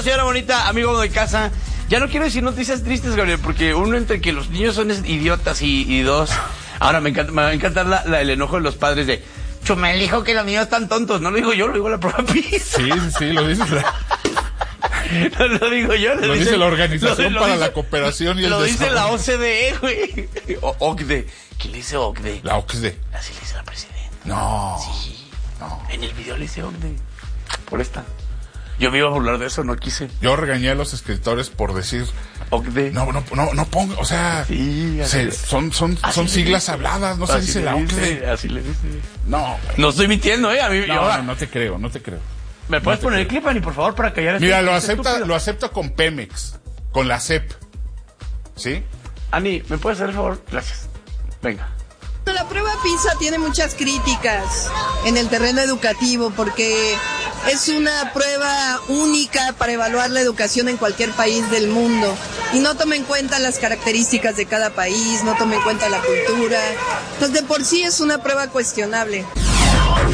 bonita, señora bonita, amigo de casa. Ya no quiero decir noticias tristes, Gabriel, porque uno entre que los niños son idiotas y dos... Ahora me va a encantar el enojo de los padres de... Chumel dijo que los niños están tontos. No lo digo yo, lo digo la propia pista. Sí, lo dice No lo digo yo. Lo dice la Organización para la Cooperación y el Desarrollo. Lo dice la OCDE, güey. OCDE. ¿Quién le dice OCDE? La OCDE. Así le dice la presidenta. No. Sí. No. En el video le dice OCDE. Por esta. Yo me iba a burlar de eso, no quise. Yo regañé a los escritores por decir... OCDE. No pongo, o sea... Sí, son siglas habladas, no se dice la OCDE. Así le dice. No. No estoy mintiendo, A mí, no te creo. ¿Me puedes poner el clip, Ani, por favor, para callar? Mira, lo acepto con Pemex, con la CEP. ¿Sí? Ani, ¿me puedes hacer el favor? Gracias. Venga. La prueba PISA tiene muchas críticas en el terreno educativo porque es una prueba única para evaluar la educación en cualquier país del mundo y no toma en cuenta las características de cada país, no toma en cuenta la cultura. Entonces, de por sí es una prueba cuestionable.